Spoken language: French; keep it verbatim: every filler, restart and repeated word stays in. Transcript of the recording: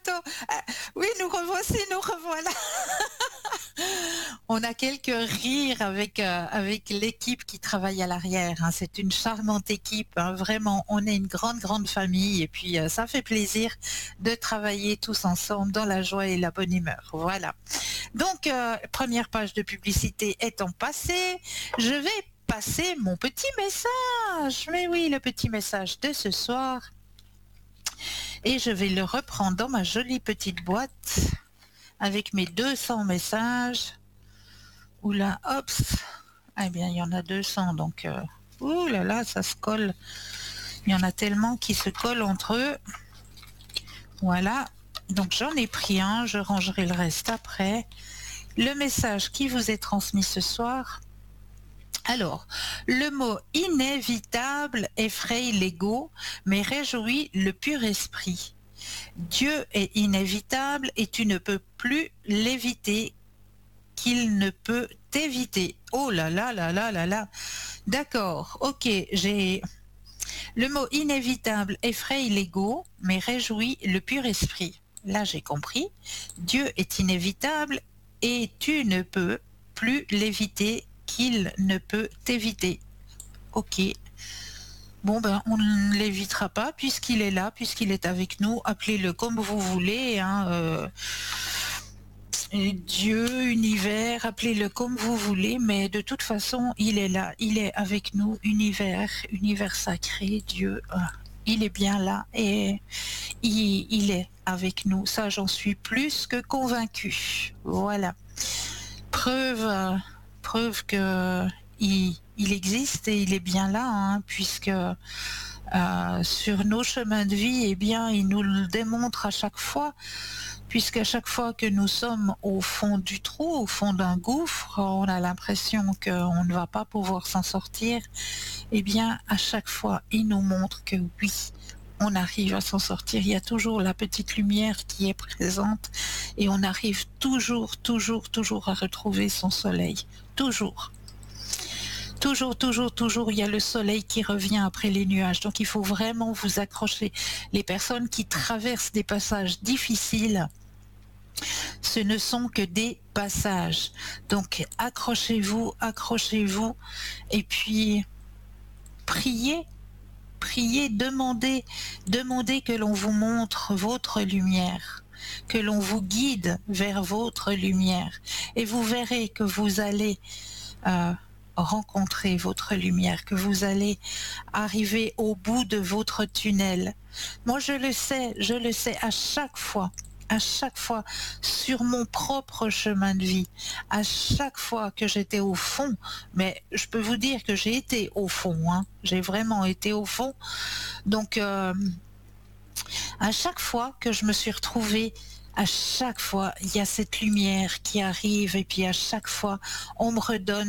photo. Ah, oui, nous revoici, nous revoilà. On a quelques rires avec, euh, avec l'équipe qui travaille à l'arrière, hein. C'est une charmante équipe, hein. Vraiment, on est une grande, grande famille et puis euh, ça fait plaisir de travailler tous ensemble dans la joie et la bonne humeur. Voilà. Donc, euh, première page de publicité étant passée, je vais passer mon petit message. Mais oui, le petit message de ce soir. Et je vais le reprendre dans ma jolie petite boîte avec mes deux cents messages. Oula, hop. Eh bien, il y en a deux cents, donc... Euh, ouh là là, ça se colle. Il y en a tellement qui se collent entre eux. Voilà. Donc, j'en ai pris un. Je rangerai le reste après. Le message qui vous est transmis ce soir. Alors, le mot inévitable effraie l'ego, mais réjouit le pur esprit. Dieu est inévitable et tu ne peux plus l'éviter qu'il ne peut t'éviter. Oh là là là là là là. D'accord, ok, j'ai... Le mot inévitable effraie l'ego, mais réjouit le pur esprit. Là, j'ai compris. Dieu est inévitable et tu ne peux plus l'éviter qu'il ne peut t'éviter. Ok. Bon, ben, on ne l'évitera pas puisqu'il est là, puisqu'il est avec nous. Appelez-le comme vous voulez, hein, euh, Dieu, univers, appelez-le comme vous voulez, mais de toute façon, il est là, il est avec nous, univers, univers sacré, Dieu, euh, il est bien là et il, il est avec nous. Ça, j'en suis plus que convaincue. Voilà. Preuve, euh, preuve que il, il existe et il est bien là, hein, puisque euh, sur nos chemins de vie, eh bien, il nous le démontre à chaque fois. Puisqu'à chaque fois que nous sommes au fond du trou, au fond d'un gouffre, on a l'impression qu'on ne va pas pouvoir s'en sortir, eh bien, à chaque fois, il nous montre que oui, on arrive à s'en sortir. Il y a toujours la petite lumière qui est présente et on arrive toujours, toujours, toujours à retrouver son soleil. Toujours. Toujours, toujours, toujours, il y a le soleil qui revient après les nuages. Donc, il faut vraiment vous accrocher. Les personnes qui traversent des passages difficiles, ce ne sont que des passages. Donc, accrochez-vous, accrochez-vous, et puis priez, priez, demandez, demandez que l'on vous montre votre lumière, que l'on vous guide vers votre lumière, et vous verrez que vous allez euh, rencontrer votre lumière, que vous allez arriver au bout de votre tunnel. Moi, je le sais, je le sais à chaque fois. À chaque fois, sur mon propre chemin de vie, à chaque fois que j'étais au fond, mais je peux vous dire que j'ai été au fond, hein, j'ai vraiment été au fond, donc euh, à chaque fois que je me suis retrouvée, à chaque fois, il y a cette lumière qui arrive, et puis à chaque fois, on me redonne